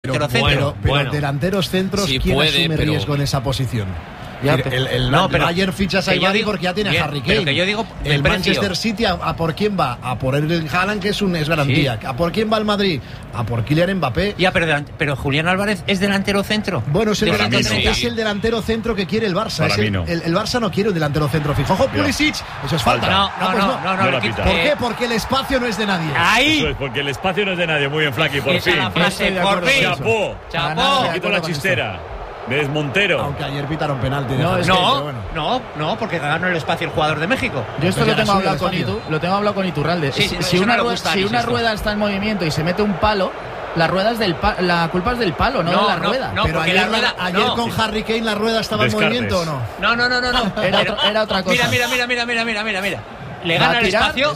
Pero delanteros centros, sí, ¿quién puede, asume riesgo en esa posición? Pero ayer fichas a Icardi porque ya tiene a Harry Kane. Que yo digo, el Manchester City, ¿a por quién va? A por el Haaland, que es garantía. Sí. ¿A por quién va el Madrid? A por Kylian Mbappé. Ya, pero Julián Álvarez es delantero centro. Bueno, es el delantero centro que quiere el Barça. El Barça no quiere un delantero centro fijo. ¡Ojo, Pulisic! Eso es falta. No. ¿Por qué? Porque el espacio no es de nadie. Ahí. Eso es, porque el espacio no es de nadie. Muy bien, Flaky, por fin. Por fin. Chapó. Quito la chistera. De Montero. Aunque ayer pitaron penalti. No, porque ganó el espacio el jugador de México. Yo esto lo tengo hablado con Iturralde. Si una rueda está en movimiento y se mete un palo, la culpa es del palo, no de la rueda. No, pero ayer con Harry Kane la rueda estaba en movimiento, ¿o no? No. Era otra cosa. Mira. Le gana el espacio,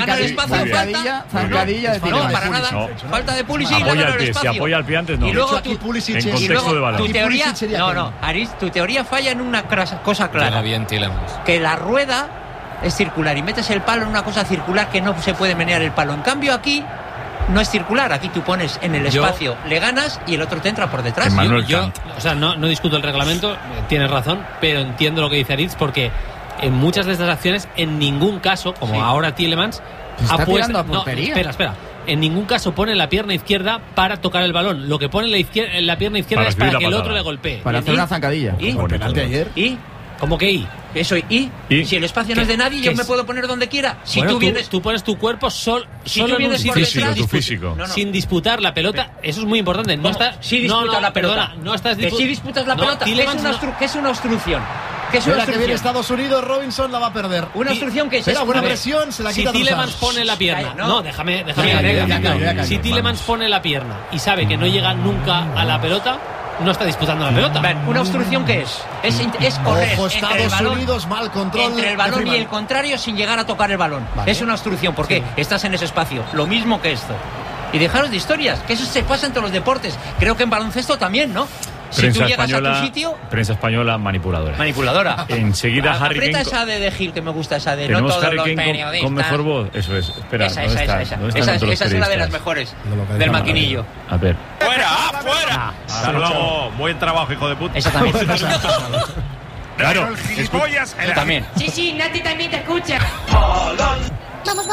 zancadilla. No, para nada. No. Falta de Pulisic y le gana el espacio. Si apoya al pie antes, no. Y luego en contexto de balón. Tu teoría, Aris, tu teoría falla en una cosa clara. Bien, que la rueda es circular y metes el palo en una cosa circular que no se puede menear el palo. En cambio aquí no es circular, aquí tú pones en el espacio, le ganas y el otro te entra por detrás. No discuto el reglamento, tienes razón, pero entiendo lo que dice Aritz, porque en muchas de estas acciones, en ningún caso, como ahora Tielemans, espera. En ningún caso pone la pierna izquierda para tocar el balón. Lo que pone la pierna izquierda es para que el otro le golpee. Para hacer una zancadilla. ¿Y? ¿Por penalti ayer? ¿Y? ¿Cómo que y? Eso, ¿y? Si el espacio no es de nadie, yo me puedo poner donde quiera. Si tú pones tu cuerpo solo en un sitio físico. Sin disputar la pelota, eso es muy importante. Si disputas la pelota. Si disputas la pelota, ¿qué es una obstrucción? Que viene Estados Unidos, Robinson la va a perder. Una obstrucción que es buena presión, se la quita. Si Tielemans pone la pierna, déjame. Si Tielemans pone la pierna y sabe que no llega nunca a la pelota, no está disputando la pelota. ¿Una obstrucción qué es? Es correr Estados Unidos, mal control entre el balón y el contrario sin llegar a tocar el balón. Vale. Es una obstrucción porque estás en ese espacio. Lo mismo que esto. Y dejaros de historias, que eso se pasa en todos los deportes. Creo que en baloncesto también, ¿no? Si tú llegas a tu sitio... Prensa española manipuladora. Enseguida Harry Kane... Aprieta esa de Gil, que me gusta esa de... Tenemos no todos Harry los Kane periodistas. con mejor voz. Eso es. Espera, esa es una de las mejores del maquinillo. A ver. ¡Fuera! Hasta luego. Buen trabajo, hijo de puta. Esa también. Claro. El gilipollas... Yo también. Sí, Nati también te escucha. Vamos,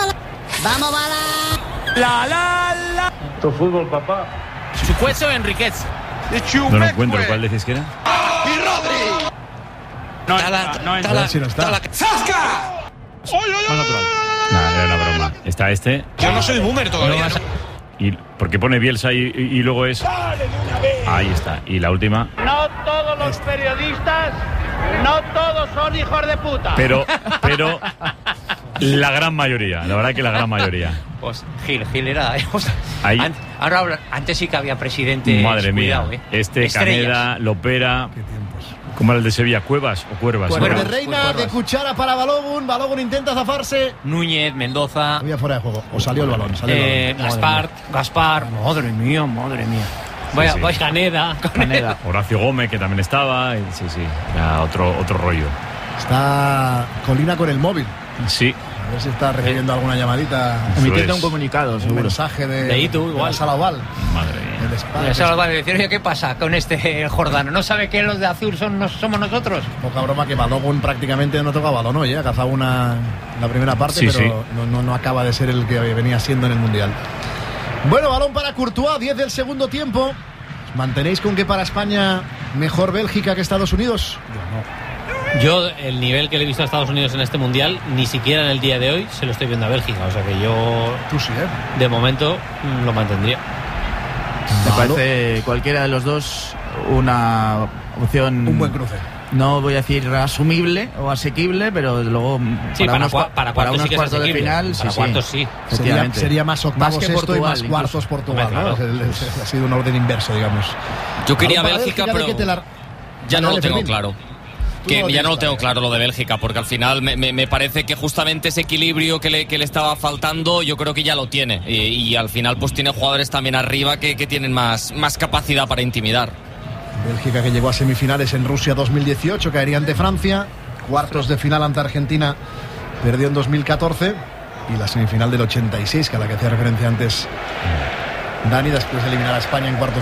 bala. Tu fútbol, papá. Chucueso Enriquez. No lo encuentro. ¿Cuál decís que era? ¡Y Rodri! No está. ¡Zasca! Más natural. Era una broma. Está este. Yo no soy boomer todavía. Y porque pone Bielsa y luego es... Ahí está. Y la última... No todos los periodistas, no todos son hijos de puta. Pero la gran mayoría, la verdad que la gran mayoría. Pues Gil era... Antes sí que había presidente. Madre mía. Estrellas. Caneda, Lopera... ¿Cómo era el de Sevilla? ¿Cuevas o Cuervas? De Reina, de cuchara para Balogun intenta zafarse. Núñez, Mendoza. Había fuera de juego. O salió el balón. Gaspar. Madre mía. Vaya, Caneda. Horacio Gómez, que también estaba. Sí. Era otro rollo. Está Colina con el móvil. Sí. A ver si está recibiendo alguna llamadita. Emitiendo un comunicado, un seguro. mensaje de Itu, igual. La Sala Oval. Madre mía. La Sala Oval. Decir, oye, ¿qué pasa con este Jordano? ¿No sabe que los de azul somos nosotros? Poca broma que Balogun prácticamente no toca balón hoy, ha cazado una en la primera parte, pero no acaba de ser el que venía siendo en el Mundial. Bueno, balón para Courtois, 10 del segundo tiempo. ¿Mantenéis con que para España mejor Bélgica que Estados Unidos? Yo, el nivel que le he visto a Estados Unidos en este Mundial, ni siquiera en el día de hoy se lo estoy viendo a Bélgica. O sea que yo, tú sí, de momento, lo mantendría. Me parece cualquiera de los dos una opción... Un buen cruce. No voy a decir asumible o asequible, pero desde luego sí, para unos sí cuartos de final para cuartos sí. Sería más octavos que esto Portugal, y más cuartos Portugal, ¿no? Ha sido un orden inverso, digamos. Yo quería Bélgica, pero ya no lo tengo claro. Ya no lo tengo claro lo de Bélgica, porque al final me parece que justamente ese equilibrio que le estaba faltando, yo creo que ya lo tiene. Y al final pues tiene jugadores también arriba que tienen más capacidad para intimidar. Bélgica, que llegó a semifinales en Rusia 2018, caería ante Francia, cuartos de final ante Argentina, perdió en 2014, y la semifinal del 86, que a la que hacía referencia antes Dani, después de eliminar a España en cuartos de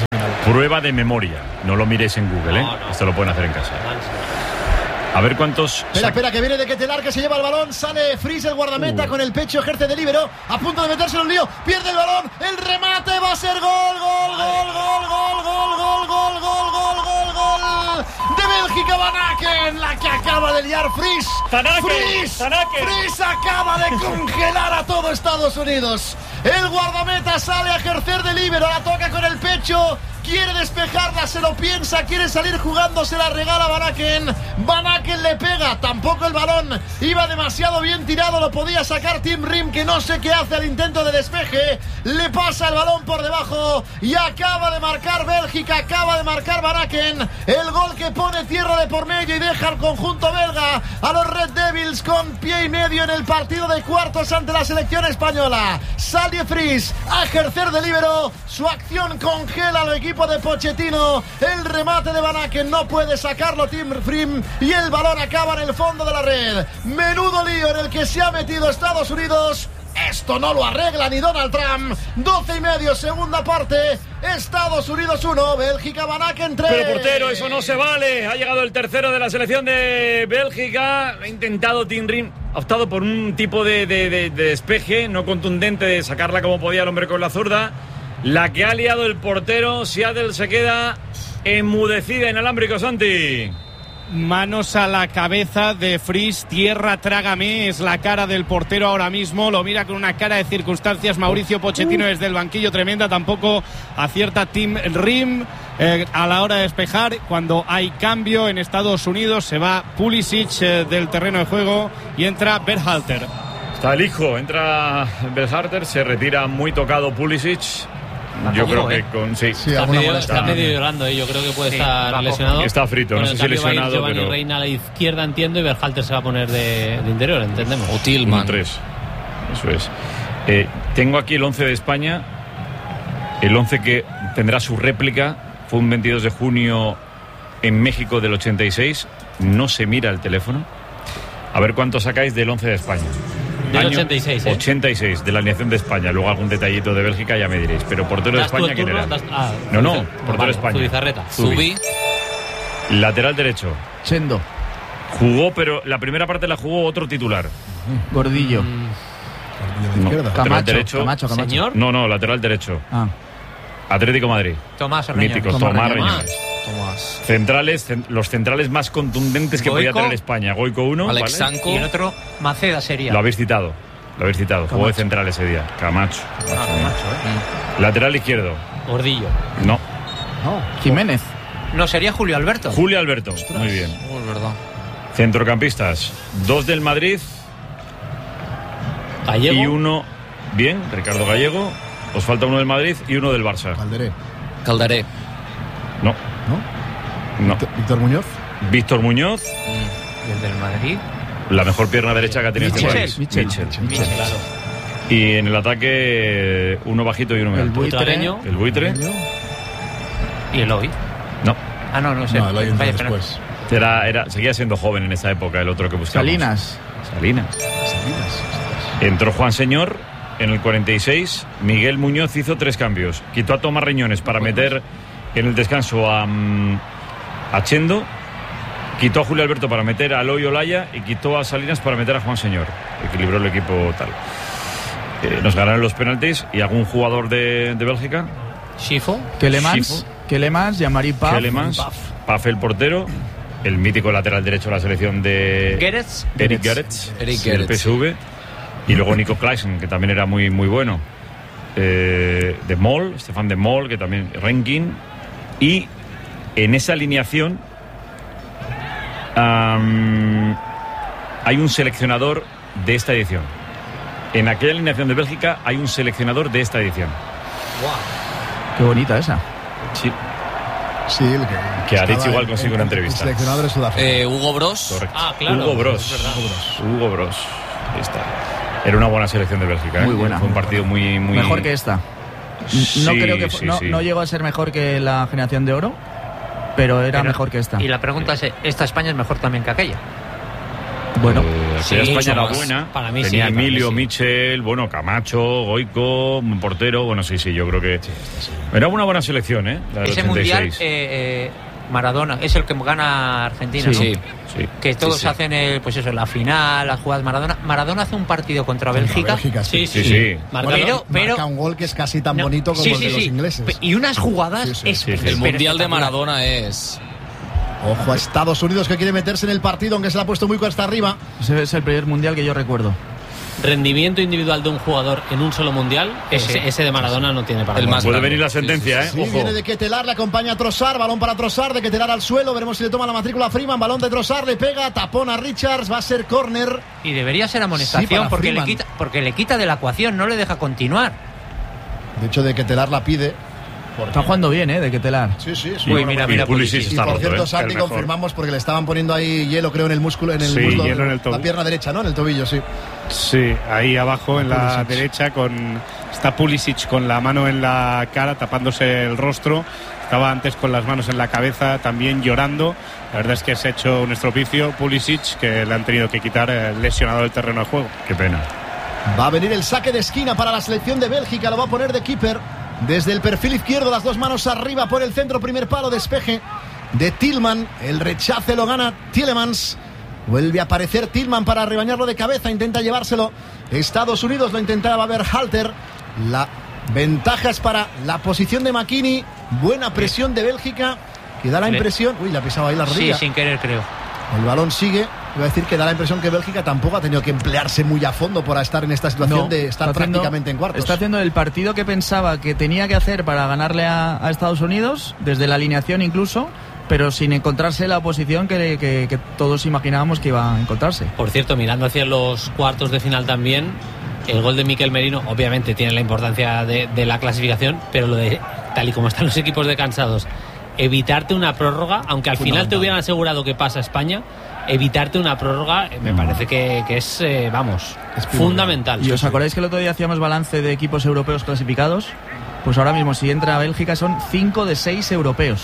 Prueba de memoria. No lo miréis en Google, ¿eh? No. Esto lo pueden hacer en casa. A ver cuántos... Espera, que viene de Ketelar, que se lleva el balón. Sale Fries, el guardameta, con el pecho, ejerce de líbero. A punto de meterse en un lío. Pierde el balón. El remate va a ser gol. De Bélgica, Van Aken, la que acaba de liar Fries. Fries acaba de congelar a todo Estados Unidos. El guardameta sale a ejercer de líbero. La toca con el pecho. Quiere despejarla, se lo piensa, quiere salir jugando, se la regala Van Aken. Van Aken le pega, tampoco el balón iba demasiado bien tirado, lo podía sacar Tim Rim, que no sé qué hace al intento de despeje. Le pasa el balón por debajo y acaba de marcar Bélgica, acaba de marcar Van Aken. El gol que pone tierra de por medio y deja al conjunto belga, a los Red Devils, con pie y medio en el partido de cuartos ante la selección española. Sale Fries a ejercer de líbero, su acción congela al equipo de Pochettino. El remate de Van Aken no puede sacarlo Tim Rim y el balón acaba en el fondo de la red. Menudo lío en el que se ha metido Estados Unidos. Esto no lo arregla ni Donald Trump. 12:30, segunda parte. Estados Unidos 1, Bélgica, Van Aken 3. Pero portero, eso no se vale. Ha llegado el tercero de la selección de Bélgica. Ha intentado Tim Rim, ha optado por un tipo de despeje no contundente, de sacarla como podía el hombre con la zurda. La que ha liado el portero. Seattle se queda enmudecida, inalámbrico, Santi. Manos a la cabeza de Fries, tierra trágame, es la cara del portero ahora mismo, lo mira con una cara de circunstancias Mauricio Pochettino desde el banquillo, tremenda, tampoco acierta Tim Rim a la hora de despejar. Cuando hay cambio en Estados Unidos se va Pulisic del terreno de juego y entra Berhalter. Está el hijo, entra Berhalter, se retira muy tocado Pulisic. Yo creo que con está medio llorando, yo creo que puede estar lesionado. Está frito, no sé si lesionado, Giovanni pero Reina a la izquierda, entiendo, y Berhalter se va a poner de interior, entendemos. O Tillman. 3. Eso es. Tengo aquí el 11 de España, el 11 que tendrá su réplica. Fue un 22 de junio en México del 86. No se mira el teléfono. A ver cuánto sacáis del 11 de España. Del 86, 86, de la alineación de España. Luego algún detallito de Bélgica ya me diréis. Pero portero de España, ¿quién era? Portero de España. Zubizarreta. Zubi. Lateral derecho. Chendo. Jugó, pero la primera parte la jugó otro titular. Gordillo. Lateral derecho. Camacho. ¿Señor? No, lateral derecho. Atlético Madrid. Tomás Reñones. Mítico, Tomás Reñones. Centrales, los centrales más contundentes que podía tener España. Goico 1, Alex Sanko. Y el otro, Maceda sería. Lo habéis citado. Jugó de central ese día. Camacho. Lateral izquierdo. Gordillo. No. Jiménez. No, sería Julio Alberto. Muy bien. Es verdad. Centrocampistas. 2 del Madrid. Gallego. Y uno. Bien, Ricardo Gallego. Os falta uno del Madrid y uno del Barça. Calderé. No. Víctor Muñoz. ¿Y el del Madrid? La mejor pierna derecha que ha tenido este país. Mitchell. Claro. Y en el ataque, uno bajito y uno muy alto. El buitre. ¿Y Eloy? No. No sé. No, Eloy después. Seguía siendo joven en esa época el otro que buscamos. Salinas. Entró Juan Señor en el 46. Miguel Muñoz hizo 3 cambios. Quitó a Tomás Reñones para meter en el descanso a Chendo. Quitó a Julio Alberto para meter a Eloy Olaya y quitó a Salinas para meter a Juan Señor. Equilibró el equipo tal. Nos ganaron los penaltis. ¿Y algún jugador de Bélgica? Schifo. Kelemans, Jean-Marie Paf. Paf el portero. El mítico lateral derecho de la selección de Eric Gerets, del PSV. Y luego Nico Claesen, que también era muy, muy bueno. De Mol, Stefan de Mol, que también. Renkin. Y en esa alineación hay un seleccionador de esta edición. En aquella alineación de Bélgica hay un seleccionador de esta edición. Wow. Qué bonita esa. Sí, el que Aritz igual consigue una entrevista. El seleccionador de Sudáfrica. Hugo Bros. Correcto. Claro. Hugo Bros. Ahí está. Era una buena selección de Bélgica. Muy buena. Fue un partido muy... Mejor que esta. No creo que no llegó a ser mejor que la generación de oro, pero era mejor que esta. Y la pregunta es, ¿esta España es mejor también que aquella? Bueno, España era buena. Para mí tenía Emilio, Michel, Camacho, Goico, un portero. Bueno, sí, yo creo que era una buena selección, ¿eh? La del ese 86. Mundial, Maradona es el que gana Argentina, ¿no? Sí. Que todos hacen la final, las jugadas. Maradona hace un partido contra Bélgica. Sí. Pero marca un gol que es casi tan bonito como el de los ingleses. Y unas jugadas. El Mundial de Maradona es... Ojo a Estados Unidos, que quiere meterse en el partido, aunque se le ha puesto muy cuesta arriba. Ese es el primer mundial que yo recuerdo. Rendimiento individual de un jugador en un solo mundial, ese de Maradona no tiene para más. Puede venir la sentencia, ¿eh? Ojo. Viene de Ketelaar, le acompaña a Trossard, balón para Trossard, de Ketelaar al suelo, veremos si le toma la matrícula a Freeman, balón de Trossard, le pega, tapón a Richards, va a ser córner. Y debería ser amonestación porque le quita de la ecuación, no le deja continuar. De hecho, de Ketelaar la pide. Está jugando bien, de Ketelaar. Sí. Uy, mira, Pulisic está por cierto, roto, Santi, confirmamos porque le estaban poniendo ahí hielo, creo, en el músculo, muslo, hielo en la pierna derecha, ¿no? En el tobillo, sí. Sí, ahí abajo en la derecha está Pulisic con la mano en la cara, tapándose el rostro. Estaba antes con las manos en la cabeza, también llorando. La verdad es que se ha hecho un estropicio Pulisic, que le han tenido que quitar lesionado del terreno de juego. Qué pena. Va a venir el saque de esquina para la selección de Bélgica, lo va a poner de keeper. Desde el perfil izquierdo, las dos manos arriba por el centro, primer palo, despeje de Tillman, el rechace lo gana Tielemans, vuelve a aparecer Tillman para rebañarlo de cabeza, intenta llevárselo Estados Unidos, lo intentaba Berhalter, la ventaja es para la posición de McKennie, buena presión de Bélgica, que da la impresión, le ha pisado ahí la rodilla. Sí, sin querer creo. El balón sigue. Iba a decir que da la impresión que Bélgica tampoco ha tenido que emplearse muy a fondo para estar en esta situación de estar prácticamente en cuartos. Está haciendo el partido que pensaba que tenía que hacer para ganarle a Estados Unidos, desde la alineación incluso, pero sin encontrarse la oposición que todos imaginábamos que iba a encontrarse. Por cierto, mirando hacia los cuartos de final también, el gol de Mikel Merino obviamente tiene la importancia de la clasificación, pero lo de tal y como están los equipos de cansados, evitarte una prórroga, aunque al final te hubieran asegurado que pasa España, evitarte una prórroga me parece que es fundamental. ¿Y os acordáis que el otro día hacíamos balance de equipos europeos clasificados? Pues ahora mismo si entra Bélgica son 5 de 6 europeos.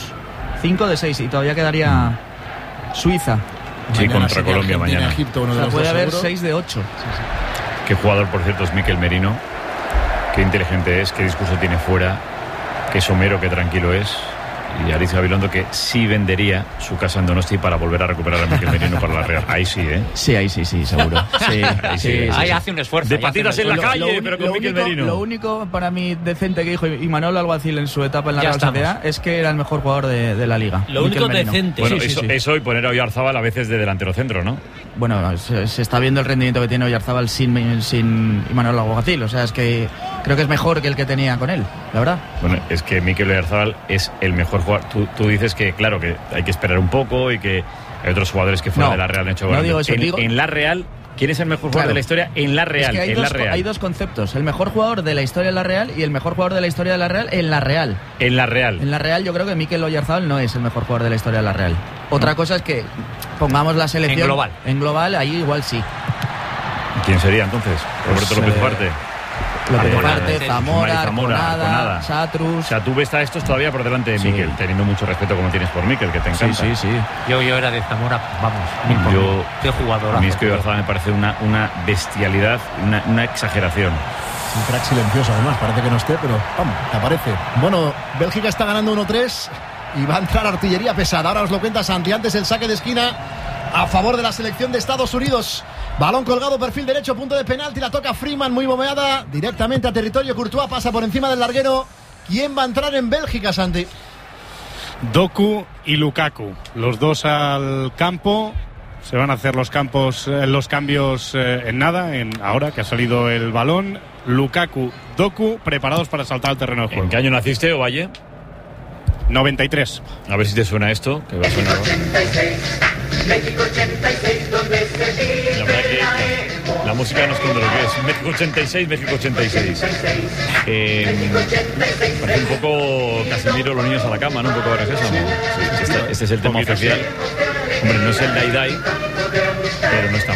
5 de 6 y todavía quedaría Suiza. Sí, contra Colombia mañana. Egipto, puede haber 6 de 8. Qué jugador, por cierto, es Mikel Merino. Qué inteligente es, qué discurso tiene fuera, qué somero, qué tranquilo es. Y Aritz Gabilondo, que sí vendería su casa en Donosti para volver a recuperar a Mikel Merino para la Real. Ahí sí, ¿eh? Sí, ahí sí, seguro. Ahí hace un esfuerzo. De patitas en la calle, pero con Mikel Merino. Lo único para mí decente que dijo Imanol Alguacil en su etapa en la Real Sociedad es que era el mejor jugador de la Liga. Lo único decente. Bueno, eso y poner a Oyarzábal a veces de delantero centro, ¿no? Bueno, se está viendo el rendimiento que tiene Oyarzábal sin Imanol Alguacil. O sea, es que creo que es mejor que el que tenía con él, la verdad. Bueno, es que Mikel Oyarzábal es el mejor jugador. Tú dices que, claro, que hay que esperar un poco y que hay otros jugadores que fuera de la Real han hecho goles. En la Real, ¿quién es el mejor jugador de la historia en la Real? Es que hay dos conceptos. El mejor jugador de la historia en la Real y el mejor jugador de la historia de la Real en la Real. En la Real. En la Real yo creo que Mikel Oyarzábal no es el mejor jugador de la historia de la Real. Otra cosa es que pongamos la selección en global, ahí igual sí. ¿Quién sería entonces? Roberto López Duarte. López Duarte, Zamora, Conada, Satrus. O sea, tú ves a estos todavía por delante de Mikel, teniendo mucho respeto como tienes por Mikel, que te encanta. Sí. Yo era de Zamora, vamos. Qué jugador. A mí es que Oyarzábal me parece una bestialidad, una exageración. Un crack silencioso, además, parece que no esté, pero vamos, te aparece. Bueno, Bélgica está ganando 1-3 y va a entrar artillería pesada. Ahora os lo cuenta Santi. Antes el saque de esquina a favor de la selección de Estados Unidos. Balón colgado, perfil derecho, punto de penalti, la toca Freeman, muy bombeada, directamente a territorio Courtois, pasa por encima del larguero. ¿Quién va a entrar en Bélgica, Santi? Doku y Lukaku, los dos al campo. Se van a hacer los cambios en nada, ahora que ha salido el balón. Lukaku, Doku, preparados para saltar al terreno de juego. ¿En qué año naciste, Ovalle? 93. A ver si te suena esto, que va a sonar. 86, México 86, donde se la verdad que la música nos cuenta lo que es. México 86, México 86. Parece un poco Casemiro, los niños a la cama, ¿no? Un poco de regreso, ¿no? Este es el tema oficial. Hombre, no es el Dai, pero no está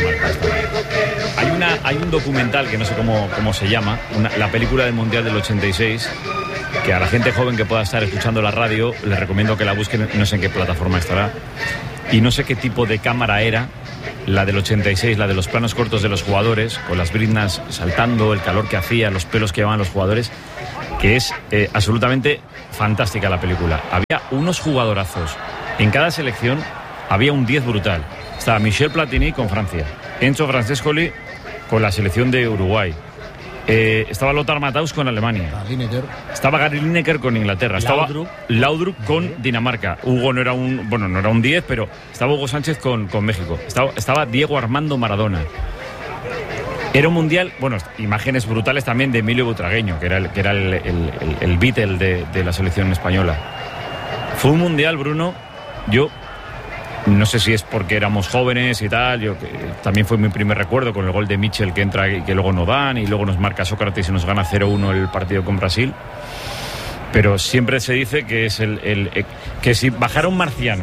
mal. Hay un documental que no sé cómo se llama, la película del Mundial del 86, que a la gente joven que pueda estar escuchando la radio, les recomiendo que la busquen, no sé en qué plataforma estará, y no sé qué tipo de cámara era, la del 86, la de los planos cortos de los jugadores, con las briznas saltando, el calor que hacía, los pelos que llevaban los jugadores, que es absolutamente fantástica la película. Había unos jugadorazos. En cada selección había un 10 brutal. Estaba Michel Platini con Francia, Enzo Francescoli con la selección de Uruguay, estaba Lothar Matthaus con Alemania, estaba Gary Lineker con Inglaterra, estaba Laudrup con Dinamarca, Hugo no era un 10, pero estaba Hugo Sánchez con México, estaba Diego Armando Maradona. Era un mundial, imágenes brutales también de Emilio Butragueño, que era el Beatle de la selección española. Fue un mundial, Bruno, yo no sé si es porque éramos jóvenes y tal, también fue mi primer recuerdo con el gol de Mitchell que entra y que luego no dan, y luego nos marca Sócrates y nos gana 0-1 el partido con Brasil. Pero siempre se dice que es que si bajara un marciano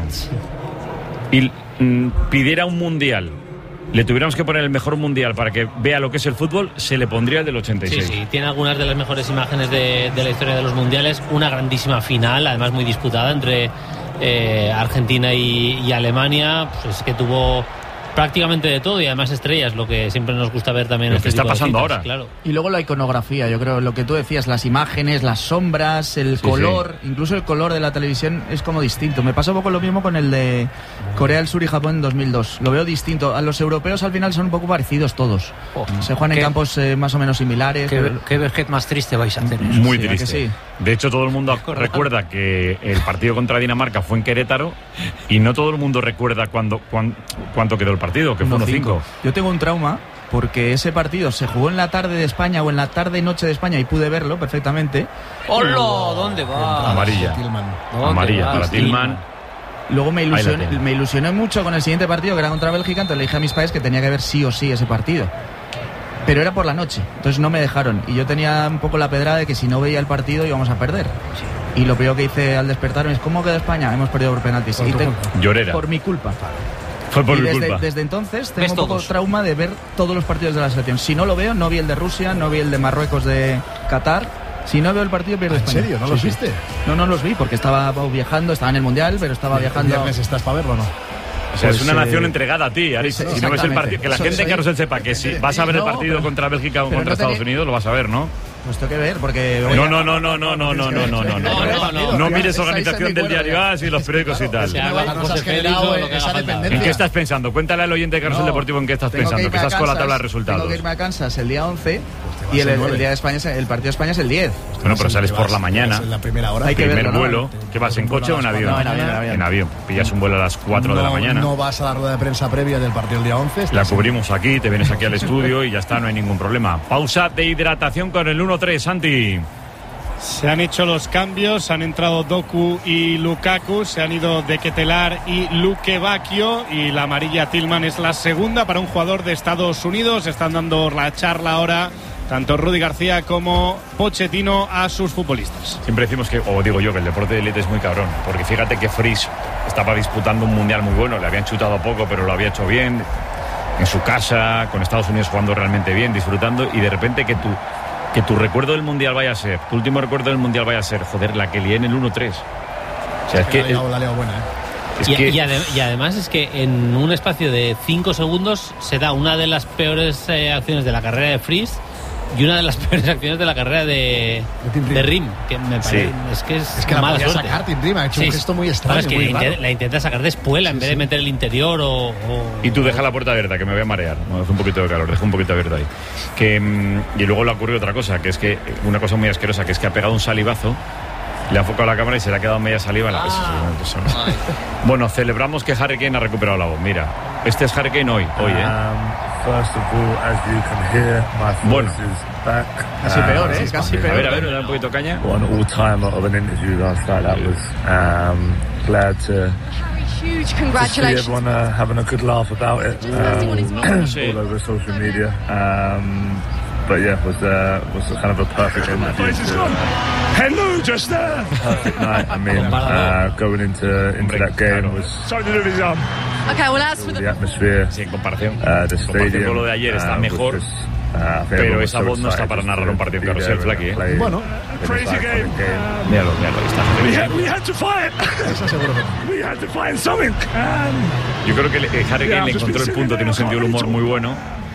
y pidiera un mundial, le tuviéramos que poner el mejor mundial para que vea lo que es el fútbol, se le pondría el del 86. Sí, tiene algunas de las mejores imágenes de la historia de los mundiales, una grandísima final, además muy disputada entre Argentina y Alemania, pues es que tuvo prácticamente de todo y además estrellas, lo que siempre nos gusta ver también. Lo que está pasando ahora. Claro. Y luego la iconografía, yo creo, lo que tú decías, las imágenes, las sombras, el color, incluso el color de la televisión es como distinto. Me pasa un poco lo mismo con el de Corea del Sur y Japón en 2002. Lo veo distinto. A los europeos al final son un poco parecidos todos. Se juegan en campos más o menos similares. Qué vejez más triste vais a tener. Muy triste. Sí. De hecho, todo el mundo recuerda que el partido contra Dinamarca fue en Querétaro y no todo el mundo recuerda cuánto quedó el partido, que fue 1-5. Yo tengo un trauma porque ese partido se jugó en la tarde de España o en la tarde-noche de España y pude verlo perfectamente. ¡Hola! ¿Dónde va? Amarilla. Amarilla para Tillman. Luego me ilusioné mucho con el siguiente partido, que era contra Bélgica, entonces le dije a mis padres que tenía que ver sí o sí ese partido. Pero era por la noche, entonces no me dejaron. Y yo tenía un poco la pedrada de que si no veía el partido íbamos a perder. Y lo primero que hice al despertarme es: ¿cómo quedó España? Hemos perdido por penaltis. Llorera. Por mi culpa. Fue por mi culpa. Desde entonces tengo un poco de trauma de ver todos los partidos de la selección. Si no lo veo, no vi el de Rusia, no vi el de Marruecos, de Qatar. Si no veo el partido, pierdo España. ¿En serio? ¿No los viste? No los vi porque estaba viajando, estaba en el Mundial, pero estaba viajando. ¿El viernes estás para verlo o no? O sea, es una nación entregada a ti, Aris. Si no ves el partido, que la gente en Carrusel sepa que si vas a ver el partido contra Bélgica o contra Estados Unidos, lo vas a ver, ¿no? Pues tengo que ver, porque... No mires Organización del Diario AS y los periódicos y tal. ¿En qué estás pensando? Cuéntale al oyente de Carrusel Deportivo en qué estás pensando, que estás con la tabla de resultados. Tengo que irme a Kansas el día 11 y el día de España, el partido de España es el 10. Bueno, pero sales por la mañana. En la primera hora. Primer vuelo. ¿Qué vas, en coche o en avión? No, en avión. En avión. Pillas un vuelo a las 4 de la mañana. No vas a la rueda de prensa previa del partido del día 11. La cubrimos aquí, te vienes aquí al estudio y ya está, no hay ningún problema. Pausa de hidratación con el 1-3, Santi. Se han hecho los cambios, han entrado Doku y Lukaku, se han ido De Ketelaere y Luque Bacchio, y la amarilla Tillman es la segunda para un jugador de Estados Unidos. Están dando la charla ahora tanto Rudy García como Pochettino a sus futbolistas. Siempre decimos que, o digo yo, que el deporte de élite es muy cabrón, porque fíjate que Fries estaba disputando un mundial muy bueno, le habían chutado poco pero lo había hecho bien, en su casa, con Estados Unidos jugando realmente bien, disfrutando, y de repente que tu recuerdo del mundial vaya a ser, tu último recuerdo del mundial vaya a ser, joder, la que lié en el 1-3. O sea, es que la liado buena, Y además es que en un espacio de 5 segundos se da una de las peores acciones de la carrera de Fries y una de las peores acciones de la carrera de Rim, que me parece es que la mala podía suerte. sacar Tim Rim, ha hecho un gesto muy extraño, es que muy raro. La intenta sacar de espuela en vez de meter el interior Y tú deja la puerta abierta, que me voy a marear. Hace un poquito de calor, deja un poquito abierta ahí. Y luego le ocurrió otra cosa, que es que una cosa muy asquerosa, que es que ha pegado un salivazo, le ha enfocado la cámara y se le ha quedado media saliva en la pesa. Bueno, celebramos que Harry Kane ha recuperado la voz. Mira, este es Harry Kane hoy, First of all, as you can hear, my voice is back. Casi peor, casi peor. A ver, da un poquito caña. What an all-timer of an interview last night that was. Glad to huge congratulations. See everyone having a good laugh about it all over social media. But yeah, was kind of a perfect interview. Hello, just there. Perfect night. I mean, going into that game was. Okay, well, as for the atmosphere, sí, en comparación. The stadium, lo de ayer está mejor. Pero esa voz no está para narrar un partido en carrusel, Flaky. Bueno. Míralo, está. We had to fight. We had to find something. Yo creo que Harry Kane le encontró el punto, tiene un sentido del humor muy bueno.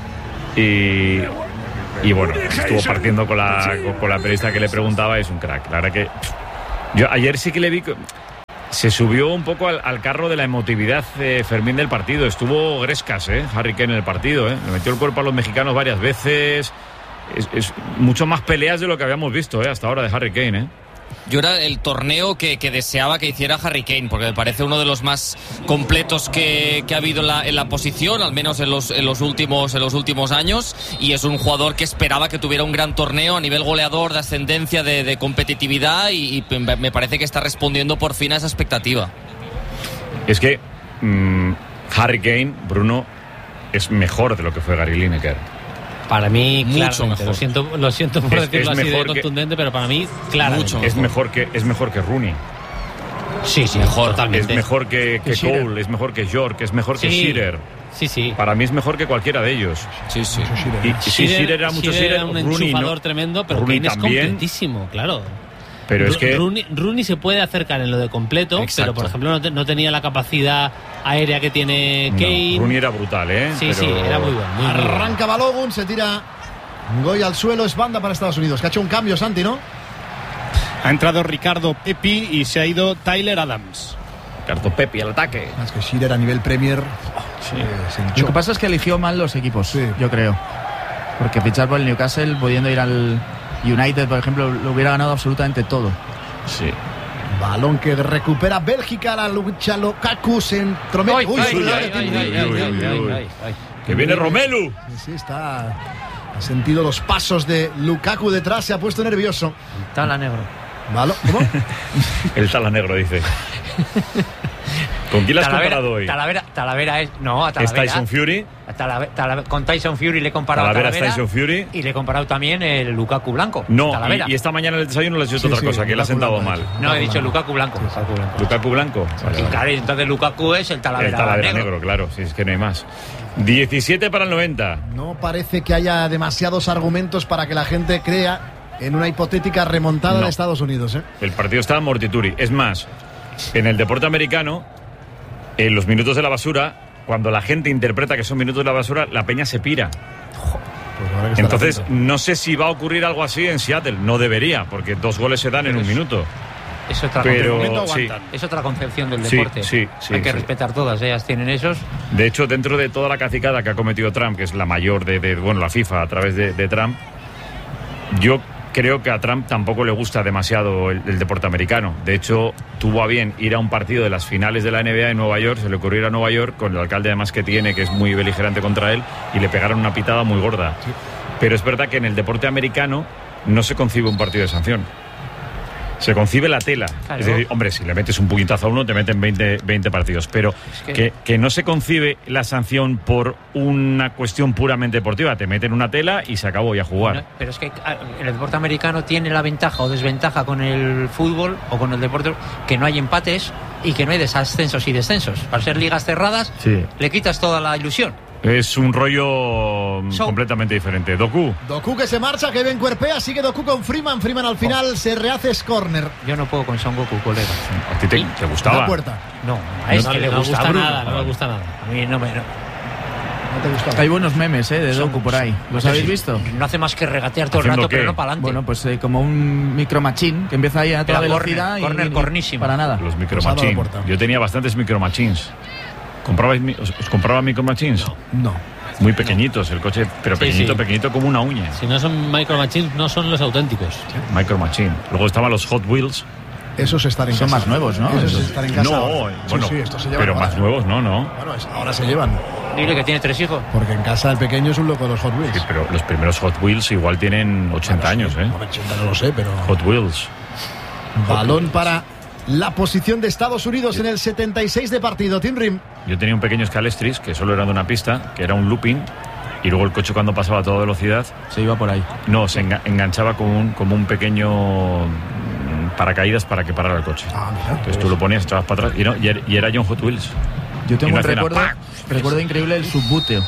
Y bueno, estuvo partiendo con la periodista que le preguntaba, es un crack. La verdad que yo ayer sí que le vi... Se subió un poco al carro de la emotividad Fermín del partido. Estuvo Grescas, Harry Kane en el partido. Le metió el cuerpo a los mexicanos varias veces. Es mucho más peleas de lo que habíamos visto hasta ahora de Harry Kane. Yo era el torneo que deseaba que hiciera Harry Kane, porque me parece uno de los más completos que ha habido en la posición, al menos en los últimos años, y es un jugador que esperaba que tuviera un gran torneo a nivel goleador, de ascendencia, de competitividad, y me parece que está respondiendo por fin a esa expectativa. Es que Harry Kane, Bruno, es mejor de lo que fue Gary Lineker. Para mí, mucho mejor. Lo siento por decirlo así de contundente, pero para mí, claro. Es mejor que Rooney. Sí, mejor, totalmente. Es mejor que Cole, es mejor que York, es mejor que Shearer. Sí. Para mí es mejor que cualquiera de ellos. Sí. Y Shearer era mucho Shearer, un Rooney enchufador no. tremendo, pero Rooney Kane es también. completísimo, claro. Pero es que Rooney se puede acercar en lo de completo, exacto, pero por ejemplo no tenía la capacidad aérea que tiene Kane. Rooney era brutal, Sí, era muy bueno. Arranca Balogun, se tira Goy al suelo, es banda para Estados Unidos. Que ha hecho un cambio, Santi, ¿no? Ha entrado Ricardo Pepi y se ha ido Tyler Adams. Ricardo Pepi al ataque. Es que Shearer a nivel Premier. Lo que pasa es que eligió mal los equipos, yo creo. Porque fichar por el Newcastle, pudiendo ir al United, por ejemplo, lo hubiera ganado absolutamente todo. Sí. Balón que recupera Bélgica, la lucha Lukaku se entromete. Que viene Romelu. Sí, ha sentido los pasos de Lukaku detrás, se ha puesto nervioso. Tala negro. ¿Cómo? El tala negro, dice. ¿Con quién la has comparado hoy? Talavera es... No, a Talavera. ¿Es Tyson Fury? Con Tyson Fury le he comparado a Talavera. Tyson Fury. Y le he comparado también el Lukaku blanco. No, y esta mañana en el desayuno le has dicho otra cosa, que le has sentado mal. No, he dicho Lukaku blanco. Lukaku blanco. Vale. Claro, entonces Lukaku es el Talavera negro, claro, si es que no hay más. 17 para el 90. No parece que haya demasiados argumentos para que la gente crea en una hipotética remontada de Estados Unidos. El partido está en mortituri. Es más, en el deporte americano, en los minutos de la basura, cuando la gente interpreta que son minutos de la basura, la peña se pira. Pues entonces, no sé si va a ocurrir algo así en Seattle. No debería, porque 2 goles se dan en un minuto. Es otra, es otra concepción del deporte. Hay que respetar todas, ellas tienen esos. De hecho, dentro de toda la cacicada que ha cometido Trump, que es la mayor de la FIFA a través de Trump, yo creo que a Trump tampoco le gusta demasiado el deporte americano. De hecho, tuvo a bien ir a un partido de las finales de la NBA en Nueva York, se le ocurrió ir a Nueva York con el alcalde además que tiene, que es muy beligerante contra él, y le pegaron una pitada muy gorda. Sí. Pero es verdad que en el deporte americano no se concibe un partido de sanción. Se concibe la tela. Claro. Es decir, hombre, si le metes un puñetazo a uno, te meten 20 partidos. Pero que no se concibe la sanción por una cuestión puramente deportiva. Te meten una tela y se acabó, y a jugar. No, pero es que el deporte americano tiene la ventaja o desventaja con el fútbol o con el deporte, que no hay empates y que no hay descensos y descensos. Para ser ligas cerradas, le quitas toda la ilusión. Es un rollo completamente diferente. Doku que se marcha, que bien cuerpea, sigue Doku con Freeman al final se rehace corner. Yo no puedo con Son Goku, colega. ¿A ti te gustaba? La puerta. No, a este le gusta nada, no me gusta nada. A mí no te gustaba. Hay buenos memes de Doku por ahí. ¿Los habéis visto? No hace más que regatear todo el rato, pero no para adelante. Bueno, pues como un micromachín que empieza ahí a toda velocidad corner cornísimo. Para nada. Los micromachines. Yo tenía bastantes micromachines. ¿Os compraban Micro Machines? No. Muy pequeñitos el coche, pero pequeñito como una uña. Si no son Micro Machines, no son los auténticos. Micro Machine. Luego estaban los Hot Wheels. Esos están en casa. Son más nuevos, ¿no? Esos están en casa. No, bueno, estos se llevan pero más nuevos, ¿no? Bueno, ahora se llevan. Dile que tiene 3 hijos. Porque en casa el pequeño es un loco de los Hot Wheels. Sí, pero los primeros Hot Wheels igual tienen 80 años, ¿eh? 80 no lo sé, pero... Hot Wheels. Balón para la posición de Estados Unidos en el 76 de partido. Tim Rim. Yo tenía un pequeño Scalestris que solo era de una pista, que era un looping, y luego el coche cuando pasaba a toda velocidad se iba por ahí. No, se enganchaba como un pequeño paracaídas para que parara el coche. Mira, entonces tú lo ponías, echabas para atrás y era John Hot Wheels. Yo tengo un recuerdo increíble del subbuteo.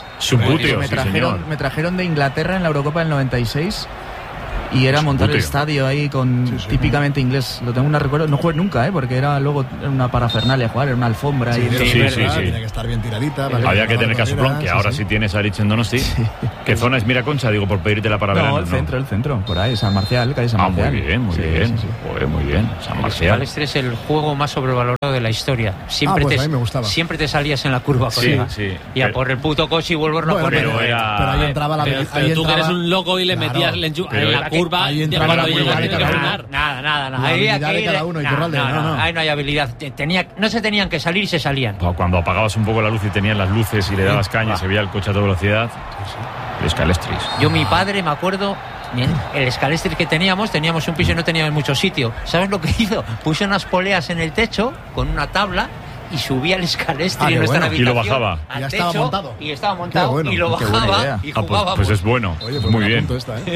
Me trajeron de Inglaterra en la Eurocopa del 96 y era montar el estadio ahí con típicamente inglés. Lo tengo un recuerdo, no jugué nunca, porque era luego una parafernalia jugar, era una alfombra. Tiene que estar bien tiradita. Había que tener Casoplón, que ahora sí tienes a Rich en Donosti. ¿Qué zona es Miraconcha? Digo, por pedírtela para verano. No, el centro, por ahí, San Marcial, calle San Marcial. Muy bien. Muy bien, San Marcial. El Escalestre es el juego más sobrevalorado de la historia. Siempre, a mí me gustaba. Siempre te salías en la curva, colega. Y a por el puto coche y volverlo a poner. Pero ahí entraba la... Pero tú que eres un loco y le metías en la curva. Ahí entraba la habilidad. Nada. Ahí de cada uno. Ahí no hay habilidad. No se tenían que salir y se salían. Cuando apagabas un poco la luz y tenías las luces y le dabas caña, se veía el coche a toda velocidad. El Escalestris. Yo, mi padre, me acuerdo, el Escalestris que teníamos un piso y no teníamos mucho sitio. ¿Sabes lo que hizo? Puso unas poleas en el techo con una tabla y subía el Escalestris en nuestra habitación. Y lo bajaba. Ya estaba montado. Y estaba montado y lo bajaba y jugaba. Pues es bueno. Oye, muy bien.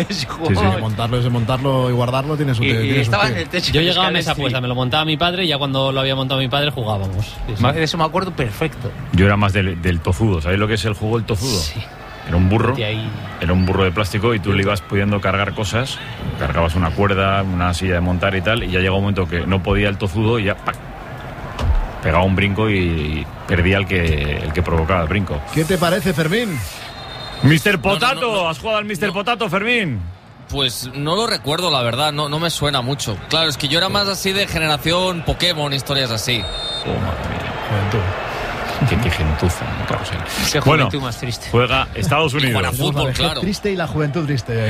Montarlo y guardarlo tiene su estaba en el techo. Yo llegaba a mesa puesta, me lo montaba mi padre y ya cuando lo había montado mi padre jugábamos. De eso me acuerdo perfecto. Yo era más del tozudo. ¿Sabéis lo que es el juego del tozudo? Sí. Era un burro de plástico y tú le ibas pudiendo cargar cosas. Cargabas una cuerda, una silla de montar y tal, y ya llegó un momento que no podía el tozudo y ya pegaba un brinco y perdía el que provocaba el brinco. ¿Qué te parece, Fermín? Mr. Potato, no. ¿Has jugado al Mr. Potato, Fermín? Pues no lo recuerdo, la verdad, no me suena mucho. Claro, es que yo era más así de generación Pokémon, historias así. Oh, madre mía. Qué gentuza, Qué juventud más triste. Juega Estados Unidos. Para fútbol, claro. Triste y la juventud triste.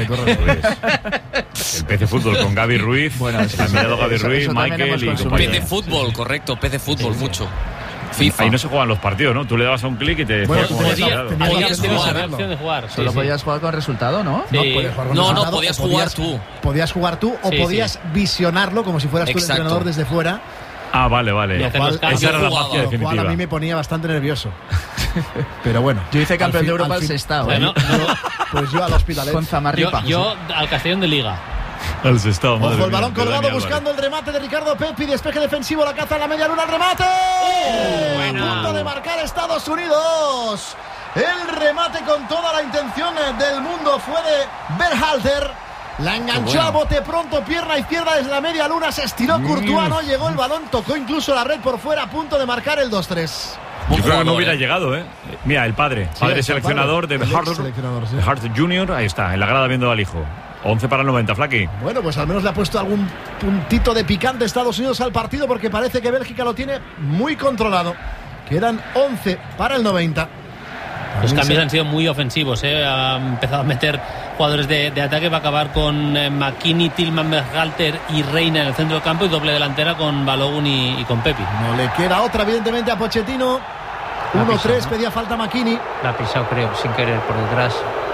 El PC Fútbol con Gaby Ruiz. Bueno, el mirado Gaby Ruiz, Michael y compañía. PC Fútbol, correcto. PC Fútbol, mucho. FIFA. Ahí no se juegan los partidos, ¿no? Tú le dabas a un clic y te... Podías jugar. Solo podías jugar con resultado, ¿no? No, podías jugar tú. Podías jugar tú o podías visionarlo como si fueras tú el entrenador desde fuera. Ah, vale. Esa era la magia definitiva. A mí me ponía bastante nervioso. Pero bueno. Yo hice campeón de Europa al Sestao. Bueno, pues yo al Hospitalet. Con Zamarripa. Yo al Castellón de Liga. Al Sestao. Ojo, el balón colgado buscando el remate de Ricardo Pepi. Despeje defensivo, la caza en la media luna. ¡El remate! A punto de marcar Estados Unidos. El remate con toda la intención del mundo fue de Berhalter. La enganchó a bote pronto, pierna izquierda desde la media luna, se estiró Courtois, no llegó el balón, tocó incluso la red por fuera, a punto de marcar el 2-3. Yo creo que no hubiera llegado, ¿eh? Mira, el padre seleccionador de Hart Junior, ahí está, en la grada viendo al hijo. 11 para el 90, Flaky. Bueno, pues al menos le ha puesto algún puntito de picante Estados Unidos al partido, porque parece que Bélgica lo tiene muy controlado. Quedan 11 para el 90. Los cambios han sido muy ofensivos, ha empezado a meter jugadores de ataque, va a acabar con McKinney, Tillman, Berhalter y Reina en el centro del campo y doble delantera con Balogun y con Pepi. No le queda otra, evidentemente, a Pochettino. 1-3, pedía falta McKinney. La ha pisado, creo, sin querer, por detrás.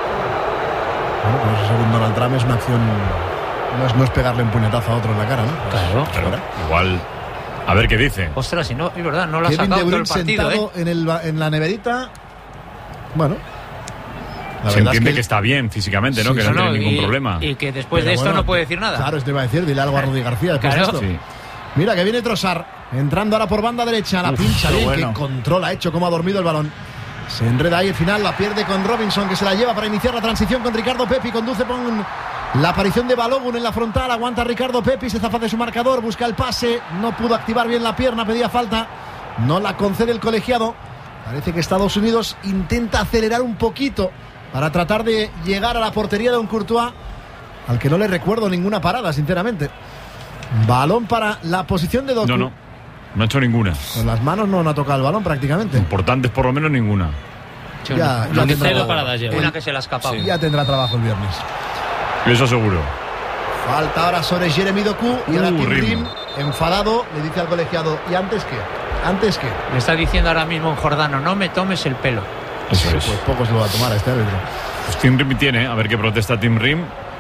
Bueno, pues según Donald Trump es una acción... No es pegarle un puñetazo a otro en la cara, ¿no? Claro. Igual... A ver qué dice. Ostras, si no, es verdad, no lo ha sacado todo el partido, sentado en la neverita. Bueno, se entiende que está bien físicamente, ¿no? Sí, que no tiene ningún problema. Y que después de esto no puede decir nada. Claro, te iba a decir, dile algo a Rudy García después de esto. Sí. Mira que viene Trossard, entrando ahora por banda derecha, la pincha bien, que control ha hecho, cómo ha dormido el balón. Se enreda ahí al final, la pierde con Robinson, que se la lleva para iniciar la transición con Ricardo Pepi, conduce con la aparición de Balogun en la frontal, aguanta Ricardo Pepi, se zafa de su marcador, busca el pase, no pudo activar bien la pierna, pedía falta, no la concede el colegiado. Parece que Estados Unidos intenta acelerar un poquito para tratar de llegar a la portería de un Courtois al que no le recuerdo ninguna parada, sinceramente. Balón para la posición de Doku. No ha hecho ninguna. Con las manos no ha tocado el balón prácticamente. Importantes por lo menos ninguna. Ya tendrá paradas lleva. Una que se la ha escapado. Sí, ya tendrá trabajo el viernes. Eso seguro. Falta ahora sobre Jeremy Doku y ahora Tim Rim, enfadado, le dice al colegiado, ¿y antes qué? ¿Antes qué? Le está diciendo ahora mismo en Jordano, no me tomes el pelo. Eso es. Pues poco se lo va a tomar a este árbitro. Pues Tim Rim tiene, a ver qué protesta Tim Rim.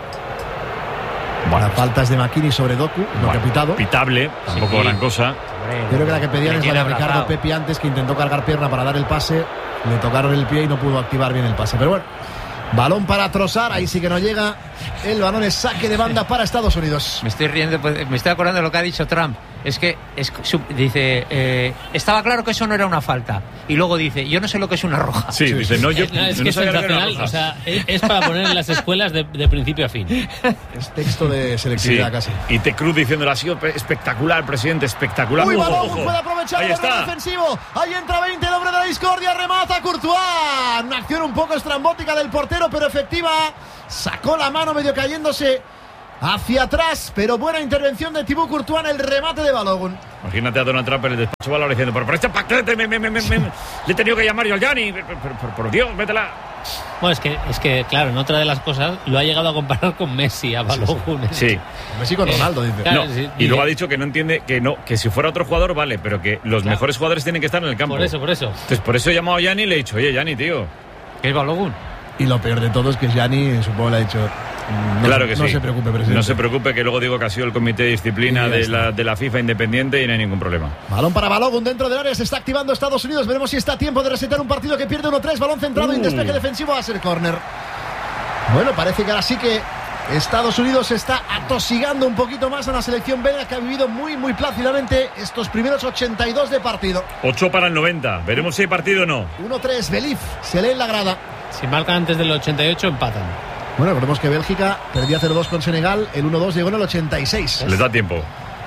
Bueno, faltas de McKinney sobre Doku, lo que ha pitado. Pitable, tampoco gran cosa. Creo que la que pedían es la de Ricardo Pepi antes, que intentó cargar pierna para dar el pase, le tocaron el pie y no pudo activar bien el pase. Pero bueno, balón para Trossard, ahí sí que no llega. El balón es saque de banda para Estados Unidos. Me estoy riendo, me estoy acordando de lo que ha dicho Trump. dice, estaba claro que eso no era una falta. Y luego dice, yo no sé lo que es una roja. Sí, dice, no, yo es que es sensacional. O sea, es para poner en las escuelas de principio a fin. Es texto de selectividad casi. Y T. Cruz diciéndole, ha sido espectacular, presidente, espectacular. Uy, Balogun puede aprovechar el defensivo. Ahí entra 20, el hombre de la discordia, remata Courtois. Una acción un poco estrambótica del portero, pero efectiva. Sacó la mano medio cayéndose hacia atrás, pero buena intervención de Thibaut Courtois en el remate de Balogun. Imagínate a Donald Trump en el despacho Valor diciendo, pero este paquete le he tenido que llamar yo al Gianni, por Dios, métela. Bueno, es que claro, en otra de las cosas lo ha llegado a comparar con Messi, a Balogun. Sí. Messi con Ronaldo, dice. Claro, no, y luego ha dicho que no entiende, que si fuera otro jugador vale, pero que los mejores jugadores tienen que estar en el campo. Por eso. Entonces por eso he llamado a Gianni y le he dicho, oye Gianni, tío, ¿qué es Balogun? Y lo peor de todo es que Gianni, supongo, le ha dicho... Claro que no se preocupe, presidente. No se preocupe, que luego digo que ha sido el comité de disciplina de la FIFA independiente y no hay ningún problema. Balón para Balogun dentro del área, se está activando Estados Unidos. Veremos si está a tiempo de resetar un partido que pierde 1-3. Balón centrado y despeje defensivo, va a ser córner. Bueno, parece que ahora sí que Estados Unidos está atosigando un poquito más a la selección belga, que ha vivido muy, muy plácidamente estos primeros 82 de partido. 8 para el 90. Veremos si hay partido o no. 1-3, Belif, se lee en la grada. Si marcan antes del 88, empatan. Bueno, recordemos que Bélgica perdía 0-2 con Senegal, el 1-2 llegó en el 86. Les da tiempo.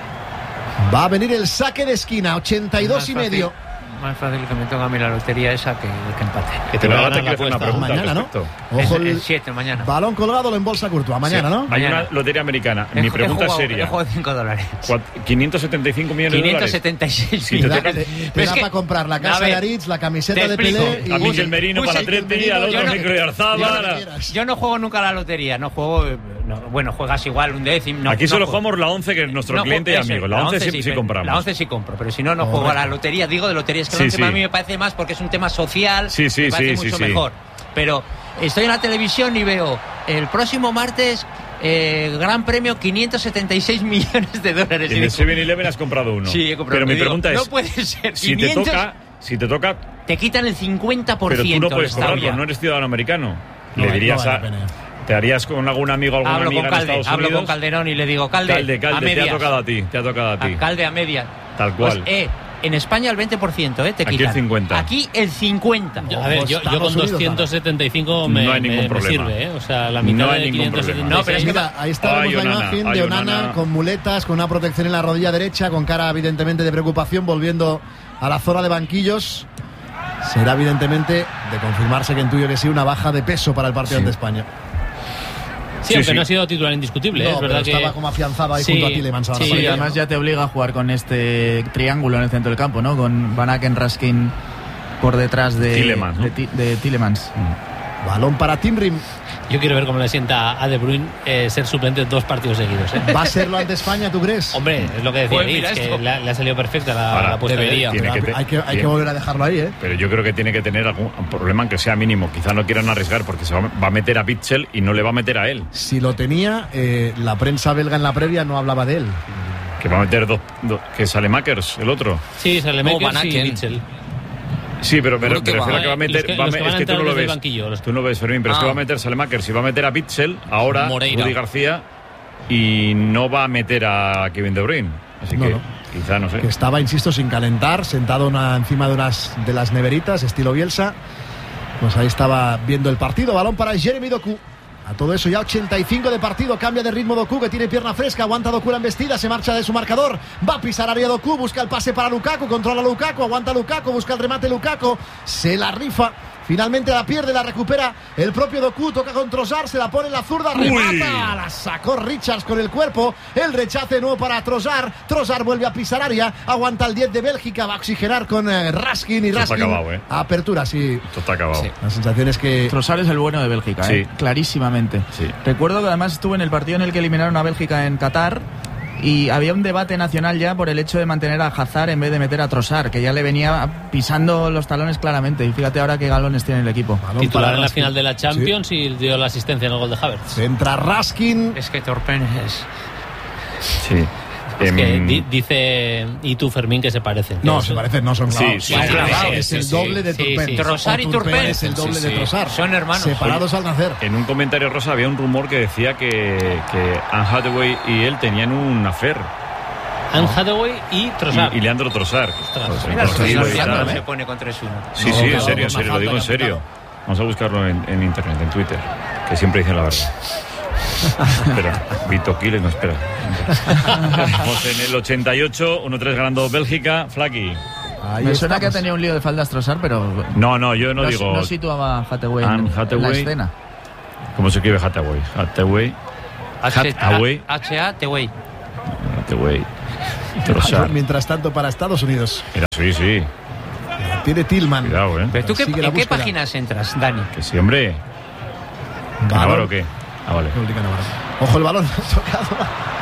Va a venir el saque de esquina, 82 y medio. Más fácil que me toque a mí la lotería esa que empate. Que te va a tener que hacer una pregunta mañana, ¿no? Ojo, el 7 mañana. Balón colgado, lo embolsa Courtois. Mañana, ¿no? Mañana. Una lotería americana. Mi pregunta es seria. He jugado $5. 575 millones de dólares. 576 millones. Te da para comprar la casa de Aritz, la camiseta de Pelé y... A Miquel Merino para Atleti, al otro Micro y Arzabal. Yo no juego nunca a la lotería. No juego... bueno, juegas igual un décimo. Aquí solo jugamos la 11, que es nuestro cliente y amigo. La 11 sí compramos. La 11 sí compro, pero si no, no juego a la lotería. Digo de lotería, es que la 11 para mí me parece más porque es un tema social. Me parece mucho mejor. Pero estoy en la televisión y veo el próximo martes Gran Premio, 576 millones de dólares. En el 7-Eleven has comprado uno. Sí, he comprado. Pero mi pregunta es, no puede ser. Si te toca, te quitan el 50%. Pero tú no puedes cobrarlo, no eres ciudadano americano. Le dirías ¿te harías con algún amigo, alguna amiga en Estados Unidos? Hablo con Calderón y le digo, Calde, te ha tocado a ti. Calde a media. Tal cual. Pues, en España el 20%, te quitan. Aquí el 50%. Aquí el 50%. A ver, yo con 275 no hay ningún problema. Me sirve, O sea, la mitad de 576. No, pero es que ahí está la imagen de Onana con muletas, con una protección en la rodilla derecha, con cara evidentemente de preocupación, volviendo a la zona de banquillos. Será evidentemente de confirmarse que intuyo que sí una baja de peso para el partido ante España. Sí, aunque no ha sido titular indiscutible, no, es verdad que estaba como afianzado ahí junto a Tielemans. Sí, además ya te obliga a jugar con este triángulo en el centro del campo, ¿no? Con Van Aken, Raskin por detrás de Tielemans, ¿no? de Tielemans. Balón para Tim Rim. Yo quiero ver cómo le sienta a De Bruyne ser suplente 2 partidos seguidos. ¿Va a serlo ante España, tú crees? Hombre, es lo que decía Luis, que le ha salido perfecta la puesta de día. Hay que volver a dejarlo ahí, ¿eh? Pero yo creo que tiene que tener algún problema, aunque sea mínimo. Quizá no quieran arriesgar porque se va a meter a Witsel y no le va a meter a él. Si lo tenía, la prensa belga en la previa no hablaba de él. Que va a meter que Salemakers, el otro. Sí, Salemakers y Witsel. Sí, pero me refiero a que va a meter. Es que tú no lo ves. Tú no ves, Fermín, pero es que va a meter Salemakers y va a meter a Witsel, ahora Rudy García, y no va a meter a Kevin De Bruyne. Así que quizá, no sé. Que estaba, insisto, sin calentar, sentado encima de las neveritas, estilo Bielsa. Pues ahí estaba viendo el partido. Balón para Jeremy Doku. A todo eso ya 85 de partido, cambia de ritmo Doku, que tiene pierna fresca, aguanta Doku la embestida, se marcha de su marcador, va a pisar área Doku, busca el pase para Lukaku, controla Lukaku, aguanta Lukaku, busca el remate Lukaku, se la rifa, finalmente la pierde, la recupera el propio Doku, toca con Trossard, se la pone en la zurda, remata, la sacó Richards con el cuerpo, el rechace de nuevo para Trossard vuelve a pisar área, aguanta el 10 de Bélgica, va a oxigenar con Raskin y Raskin. Está acabado, apertura, sí. Esto está acabado. Sí. La sensación es que Trossard es el bueno de Bélgica, clarísimamente. Sí. Recuerdo que además estuve en el partido en el que eliminaron a Bélgica en Qatar y había un debate nacional ya por el hecho de mantener a Hazard en vez de meter a Trossard, que ya le venía pisando los talones claramente, y fíjate ahora qué galones tiene el equipo. Titular en la final de la Champions y dio la asistencia en el gol de Havertz. Entra Raskin. Es que Torpenes. Sí. Es que dice y tú, Fermín, que se parecen. No, se parecen, no son clavados. Sí, es el doble de Turpin. Trossard y Turpin es el doble de Trossard. Son hermanos. Separados al nacer. En un comentario, Rosa, había un rumor que decía que Anne Hathaway y él tenían un affair. Anne Hathaway y Trossard. Y Leandro Trossard. Se pone con 3-1. Sí, en serio, lo digo en serio. Vamos a buscarlo en internet, en Twitter, que siempre dicen la verdad. Espera, Vito Quiles no espera. Estamos en el 88, 1-3 ganando Bélgica. Flaky. Me suena que ha tenido un lío de faldas Trossard, pero... No, yo no digo... No situaba Hathaway en la escena. ¿Cómo se escribe Hathaway? Hathaway. H-A-T-Way. Trossard. Mientras tanto, para Estados Unidos. Mira, sí. Tiene Tillman. Cuidado, ¿Pero tú en qué páginas entras, Dani? Que sí, hombre. ¿Navarro o qué? Vale. Ojo el balón tocado.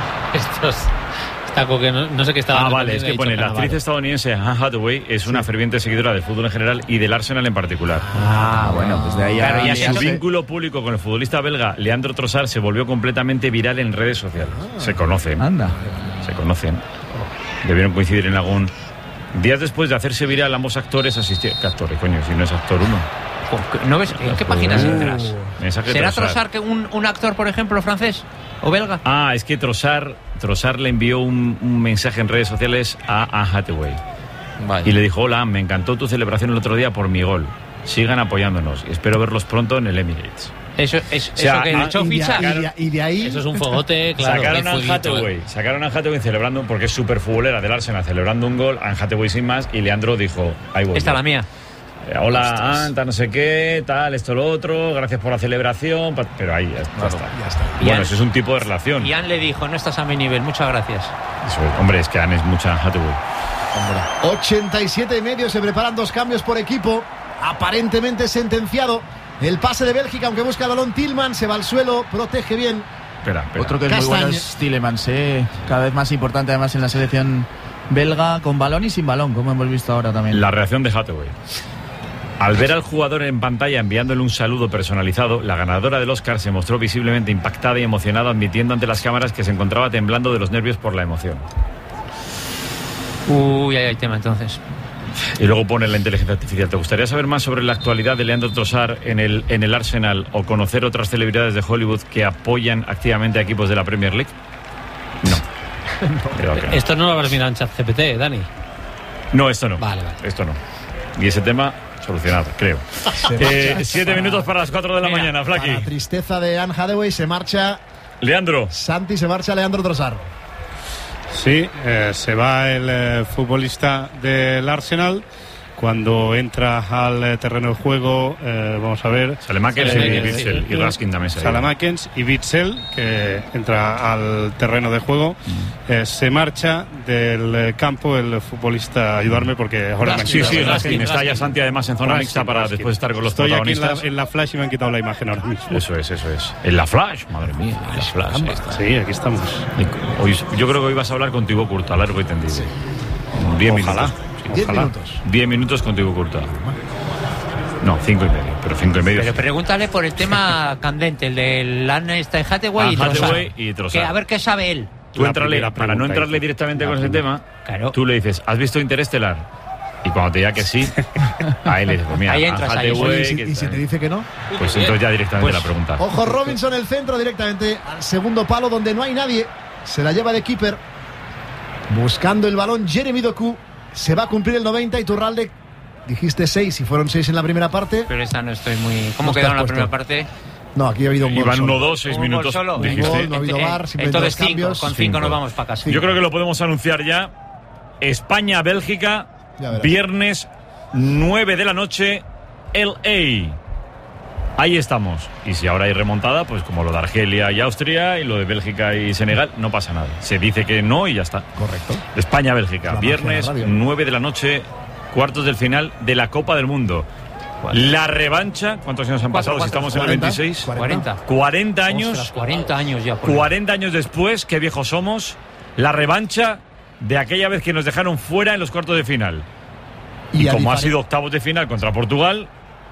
Está que no sé qué estaba. Vale, es que pone la actriz estadounidense Anne Hathaway es una ferviente seguidora del fútbol en general y del Arsenal en particular. Bueno, pues de ahí su vínculo público con el futbolista belga Leandro Trossard se volvió completamente viral en redes sociales. Se conocen. Se conocen. Debieron coincidir en algún... Días después de hacerse viral, ambos actores asistieron... ¿Qué actores, coño? Si no es actor uno. ¿No ves? ¿En qué páginas entras? ¿Será Trossard que un actor, por ejemplo, francés o belga? Es que Trossard le envió un mensaje en redes sociales a Anne Hathaway. Vale. Y le dijo: hola, me encantó tu celebración el otro día por mi gol. Sigan apoyándonos y espero verlos pronto en el Emirates. Eso que he dicho ficha. Y de ahí... Eso es un fogote, claro. Sacaron a Hathaway celebrando, porque es súper futbolera del Arsenal, celebrando un gol. Anne Hathaway sin más, y Leandro dijo: ahí voy. Esta es la mía. Hola, Anta, no sé qué, tal, esto, lo otro, gracias por la celebración. Pero ahí ya está. Bueno, eso es un tipo de relación. Y Anne le dijo: no estás a mi nivel, muchas gracias. Eso es, hombre, es que Anne es mucha Hathaway. 87,5, se preparan 2 cambios por equipo. Aparentemente sentenciado. El pase de Bélgica, aunque busca el balón Tillman, se va al suelo, protege bien. Espera. Otro que es muy bueno es Tielemans, cada vez más importante además en la selección belga, con balón y sin balón, como hemos visto ahora también. La reacción de Hathaway. Al ver al jugador en pantalla enviándole un saludo personalizado, la ganadora del Oscar se mostró visiblemente impactada y emocionada, admitiendo ante las cámaras que se encontraba temblando de los nervios por la emoción. Ahí hay tema entonces. Y luego pone la inteligencia artificial. ¿Te gustaría saber más sobre la actualidad de Leandro Trossard en el Arsenal o conocer otras celebridades de Hollywood que apoyan activamente a equipos de la Premier League? No. Esto no lo habrás mirado en ChatGPT, Dani. No, esto no. Vale. Esto no. Y ese tema solucionado, creo. 7 minutos para las 4 de la mañana, Flaky. La tristeza de Anne Hathaway, se marcha Leandro. Santi, se marcha Leandro Trossard. Sí, se va el futbolista del Arsenal. Cuando entra al terreno de juego, vamos a ver... Saelemaekers y Witsel, y Raskin también se Saelemaekers y Witsel, que entra al terreno de juego. Se marcha del campo el futbolista, ayudarme porque ahora Raskin, me han quitado. Raskin. Está ya Santi además en zona mixta para después estar con los protagonistas. Estoy aquí en la flash y me han quitado la imagen ahora mismo. Eso es. En la flash, madre mía, en la flash. Sí, aquí estamos. Hoy, yo creo que hoy vas a hablar con Thibaut Courtois, largo y tendido. 10 minutos. 10 minutos. 10 minutos con Thibaut Courtois. No, 5 y medio, pero 5 y medio. Pero pregúntale por el tema candente, el de Anne Hathaway y Trossard. A ver qué sabe él. Tú entrale, para no entrarle directamente con ese tema, tú le dices: ¿has visto Interestelar? Y cuando te diga que sí, ahí le dices: pues mira, ahí entras, ¿Y si te dice que no? Pues entonces ya directamente la pregunta. Ojo, Robinson, el centro directamente al segundo palo donde no hay nadie. Se la lleva de keeper. Buscando el balón, Jeremy Doku. Se va a cumplir el 90 y Turralde, dijiste 6 y fueron 6 en la primera parte. Pero esta no estoy muy... ¿Cómo quedaron la primera parte? No, aquí ha habido un gol. Iban 1-2, 6 minutos. Solo. Dijiste. No ha habido bar, entonces 5, cambios. con 5 nos vamos para casa. Yo creo que lo podemos anunciar ya. España-Bélgica, viernes 9 de la noche, LA. Ahí estamos. Y si ahora hay remontada, pues como lo de Argelia y Austria y lo de Bélgica y Senegal, no pasa nada. Se dice que no y ya está. Correcto. España-Bélgica, viernes 9 de la noche, cuartos del final de la Copa del Mundo. La revancha, ¿cuántos años han pasado? Si estamos en el 26. 40 años. Ostras, 40 años ya. 40 años después, qué viejos somos. La revancha de aquella vez que nos dejaron fuera en los cuartos de final. Y como ha sido octavos de final contra Portugal,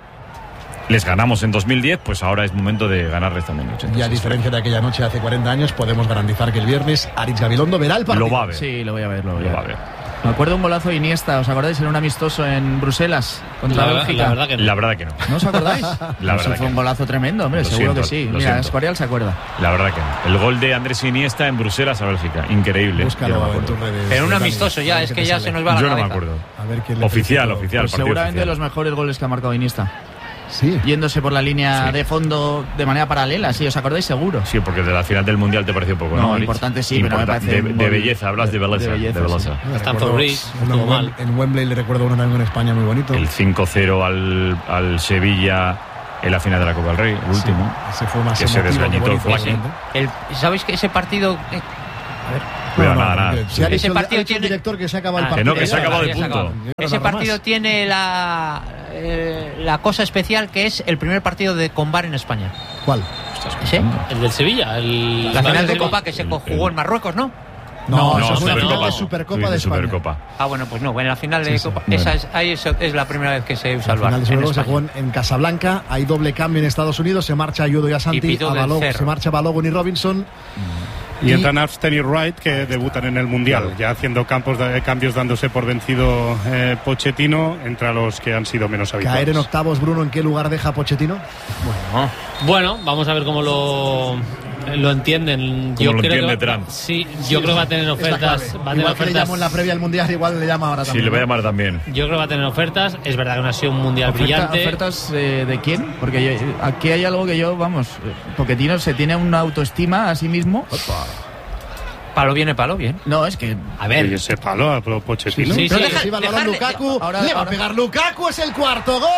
les ganamos en 2010, pues ahora es momento de ganarles también. Y a diferencia de aquella noche hace 40 años, podemos garantizar que el viernes Aritz Gabilondo verá el partido. Lo va a ver. Sí, lo voy a ver. Lo va a ver. Me acuerdo un golazo de Iniesta, ¿os acordáis? Era un amistoso en Bruselas contra Bélgica. La verdad que no. ¿No os acordáis? La verdad fue un golazo tremendo, hombre, seguro que sí. Mira, Escorial se acuerda. La verdad que no. El gol de Andrés Iniesta en Bruselas a Bélgica, increíble. Búscalo en tus redes. Pero un amistoso ya, es que ya se nos va la cabeza. Yo no me acuerdo. A ver quién oficial. Pues seguramente de los mejores goles que ha marcado Iniesta. Sí. Yéndose por la línea de fondo de manera paralela, sí, ¿os acordáis? Seguro. Sí, porque de la final del Mundial te pareció poco, ¿no? No, importante sí, pero me parece... De belleza, hablas de belleza. Sí. Stanford Bridge, en Wembley le recuerdo uno también en España muy bonito. El 5-0 al Sevilla en la final de la Copa del Rey, el último. Ese fue más que se desgañitó el flaque. ¿Sabéis que ese partido... A ver... Cuidado, nada. Ese partido tiene... director que se acaba el Que partido. no, que se ha acabado el punto. Ese partido tiene la cosa especial que es el primer partido con VAR en España. ¿Cuál? ¿Ese? El del Sevilla. La final de Copa que se jugó en Marruecos, ¿no? No, eso fue la final de Supercopa de España. Bueno, pues no, en la final de Copa. Esa es la primera vez que se usa el VAR. La final de se jugó en Casablanca. Hay doble cambio en Estados Unidos. Se marcha Ayudo y Asanti. Se marcha Balogun y Robinson. Y entran Afsten y Wright, que debutan en el Mundial, ya haciendo cambios dándose por vencido Pochettino, entre los que han sido menos habituales. Caer en octavos, Bruno, ¿en qué lugar deja Pochettino? Bueno, vamos a ver cómo lo entienden. Yo creo que Trump. Sí, yo creo que va a tener ofertas. Igual que le llamó en la previa al Mundial, igual le llama ahora también. Sí, le va a llamar también. Yo creo que va a tener ofertas. Es verdad que no ha sido un Mundial brillante. ¿Ofertas de quién? Porque aquí hay algo que Pochettino se tiene una autoestima a sí mismo. Opa. Palo viene, palo bien. No, es que... A ver... ¿Y ese palo a Pochettino? Sí, sí, va el balón Lukaku. Le va a pegar Lukaku, es el cuarto. Gol.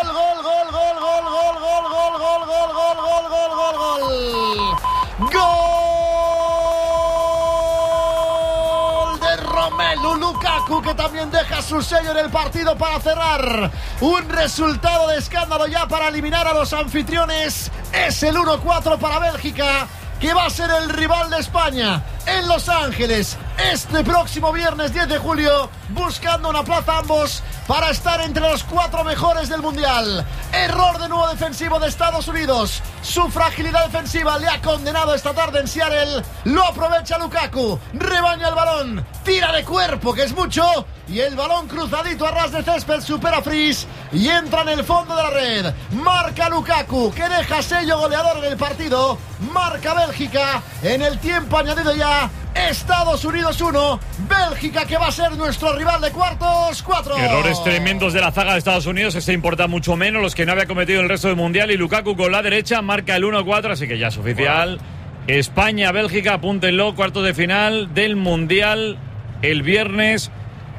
Gol de Romelu Lukaku, que también deja su sello en el partido para cerrar. Un resultado de escándalo ya para eliminar a los anfitriones. Es el 1-4 para Bélgica, que va a ser el rival de España en Los Ángeles este próximo viernes 10 de julio, buscando una plaza ambos para estar entre los 4 mejores del Mundial. Error de nuevo defensivo de Estados Unidos. Su fragilidad defensiva le ha condenado esta tarde en Seattle. Lo aprovecha Lukaku, rebaña el balón, tira de cuerpo, que es mucho, y el balón cruzadito a ras de césped supera a Fries y entra en el fondo de la red. Marca Lukaku, que deja sello goleador en el partido. Marca Bélgica en el tiempo añadido ya. Estados Unidos 1, Bélgica, que va a ser nuestro rival de cuartos, 4. Errores tremendos de la zaga de Estados Unidos. Este importa mucho menos los que no había cometido el resto del Mundial. Y Lukaku con la derecha marca el 1-4, así que ya es oficial. España-Bélgica, apúntenlo, cuartos de final del Mundial el viernes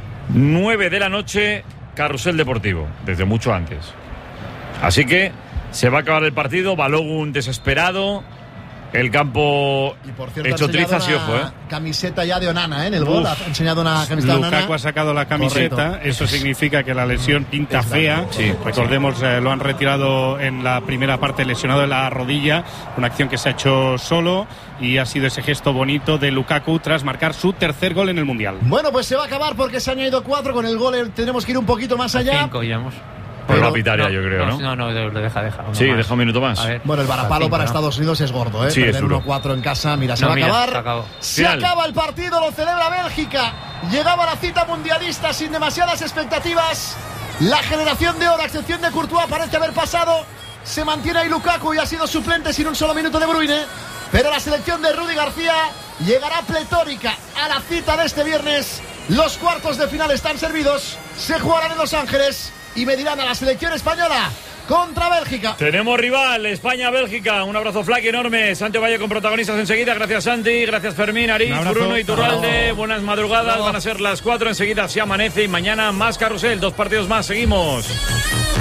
9 de la noche, Carrusel Deportivo, desde mucho antes. Así que se va a acabar el partido, Balogun desesperado. El campo y por cierto, hecho trizas y ojo, camiseta ya de Onana, en el gol. Ha enseñado una camiseta de Onana. Lukaku ha sacado la camiseta. Correcto. Eso significa que la lesión pinta fea. Sí, recordemos, lo han retirado en la primera parte, lesionado en la rodilla. Una acción que se ha hecho solo. Y ha sido ese gesto bonito de Lukaku tras marcar su tercer gol en el Mundial. Bueno, pues se va a acabar porque se han añadido 4. Con el gol tenemos que ir un poquito más allá. 5 llevamos. Pero va a pitar ya, yo creo, ¿no? No, deja. Sí, deja un minuto más. Bueno, el varapalo para Estados Unidos es gordo, ¿eh? Sí, perder 1-4 en casa, se va a acabar. Se acaba el partido, lo celebra Bélgica. Llegaba la cita mundialista sin demasiadas expectativas. La generación de oro, a excepción de Courtois, parece haber pasado. Se mantiene ahí Lukaku y ha sido suplente sin un solo minuto de Bruyne. Pero la selección de Rudy García llegará pletórica a la cita de este viernes. Los cuartos de final están servidos. Se jugarán en Los Ángeles y medirán a la selección española contra Bélgica. Tenemos rival, España-Bélgica. Un abrazo flaque enorme. Santi Valle con protagonistas enseguida. Gracias, Santi. Gracias, Fermín, Ariz, Bruno y Iturralde. Buenas madrugadas. Van a ser las 4. Enseguida se amanece y mañana más carrusel. 2 partidos más. Seguimos.